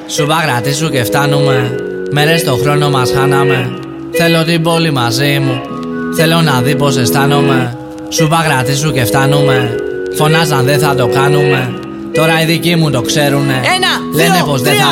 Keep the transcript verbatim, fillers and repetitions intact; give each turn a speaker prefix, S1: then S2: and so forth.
S1: Σου παγρατήσου και φτάνουμε. Μέρες στο χρόνο μας χάναμε. Θέλω την πόλη μαζί μου. Θέλω να δει πως αισθάνομαι. Σου παγρατήσου και φτάνουμε. Φωνάζαν δεν θα το κάνουμε. Τώρα οι δικοί μου το ξέρουνε.
S2: Ένα,
S1: λένε
S2: δύο,
S1: πως δεν
S2: τρία.
S1: θα